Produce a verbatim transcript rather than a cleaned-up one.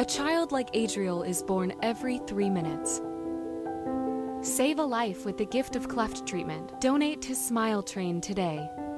A child like Adriel is born every three minutes. Save a life with the gift of cleft treatment. Donate to Smile Train today.